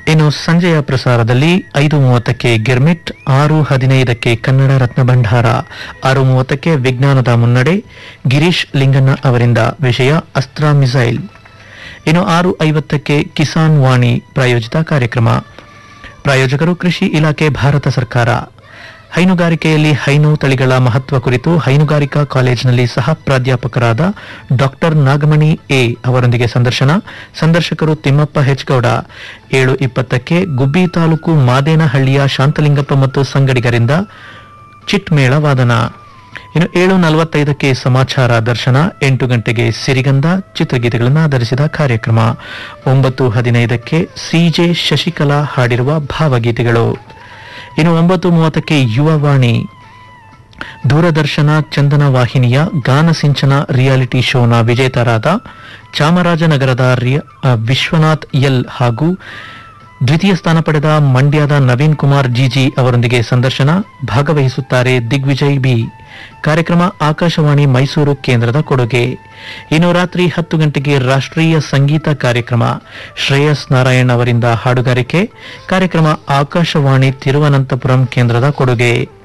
ಇನ್ನು ಸಂಜೆಯ ಪ್ರಸಾರದಲ್ಲಿ 5:30ಕ್ಕೆ ಗಿರ್ಮಿಟ್, 6:15ಕ್ಕೆ ಕನ್ನಡ ರತ್ನ ಭಂಡಾರ, 6:30ಕ್ಕೆ ವಿಜ್ಞಾನದ ಮುನ್ನಡೆ, ಗಿರೀಶ್ ಲಿಂಗಣ್ಣ ಅವರಿಂದ ವಿಷಯ ಅಸ್ತ್ರ ಮಿಸೈಲ್. ಇನ್ನು 6:50ಕ್ಕೆ ಕಿಸಾನ್ ವಾಣಿ ಪ್ರಾಯೋಜಿತ ಕಾರ್ಯಕ್ರಮ. ಪ್ರಾಯೋಜಕರು ಕೃಷಿ ಇಲಾಖೆ, ಭಾರತ ಸರ್ಕಾರ. ಹೈನುಗಾರಿಕೆಯಲ್ಲಿ ಹೈನು ತಳಿಗಳ ಮಹತ್ವ ಕುರಿತು ಹೈನುಗಾರಿಕಾ ಕಾಲೇಜಿನಲ್ಲಿ ಸಹ ಪ್ರಾಧ್ಯಾಪಕರಾದ ಡಾಕ್ಟರ್ ನಾಗಮಣಿ ಎ ಅವರೊಂದಿಗೆ ಸಂದರ್ಶನ. ಸಂದರ್ಶಕರು ತಿಮ್ಮಪ್ಪ ಹೆಚ್ಗೌಡ. 7:20ಕ್ಕೆ ಗುಬ್ಬಿ ತಾಲೂಕು ಮಾದೇನಹಳ್ಳಿಯ ಶಾಂತಲಿಂಗಪ್ಪ ಮತ್ತು ಸಂಗಡಿಗರಿಂದ ಚಿಟ್ಮೇಳ ವಾದನ. ಇನ್ನು 7:45ಕ್ಕೆ ಸಮಾಚಾರ ದರ್ಶನ. 8 ಗಂಟೆಗೆ ಸಿರಿಗಂಧ ಚಿತ್ರಗೀತೆಗಳನ್ನು ಆಧರಿಸಿದ ಕಾರ್ಯಕ್ರಮ. 9:15ಕ್ಕೆ ಸಿಜೆ ಶಶಿಕಲಾ ಹಾಡಿರುವ ಭಾವಗೀತೆಗಳು. ಇನ್ನು 9:30ಕ್ಕೆ ಯುವವಾಣಿ, ದೂರದರ್ಶನ ಚಂದನ ವಾಹಿನಿಯ ಗಾನ ಸಿಂಚನ ರಿಯಾಲಿಟಿ ಶೋನ ವಿಜೇತರಾದ ಚಾಮರಾಜನಗರದ ವಿಶ್ವನಾಥ್ ಎಲ್ ಹಾಗೂ ದ್ವಿತೀಯ ಸ್ಥಾನ ಪಡೆದ ಮಂಡ್ಯದ ನವೀನ್ ಕುಮಾರ್ ಜಿಜಿ ಅವರೊಂದಿಗೆ ಸಂದರ್ಶನ. ಭಾಗವಹಿಸುತ್ತಾರೆ ದಿಗ್ವಿಜಯ್ ಬಿ. ಕಾರ್ಯಕ್ರಮ ಆಕಾಶವಾಣಿ ಮೈಸೂರು ಕೇಂದ್ರದ ಕೊಡುಗೆ. ಇನ್ನು ರಾತ್ರಿ 10 ಗಂಟೆಗೆ ರಾಷ್ಟ್ರೀಯ ಸಂಗೀತ ಕಾರ್ಯಕ್ರಮ. ಶ್ರೇಯಸ್ ನಾರಾಯಣ್ ಅವರಿಂದ ಹಾಡುಗಾರಿಕೆ. ಕಾರ್ಯಕ್ರಮ ಆಕಾಶವಾಣಿ ತಿರುವನಂತಪುರಂ ಕೇಂದ್ರದ ಕೊಡುಗೆ.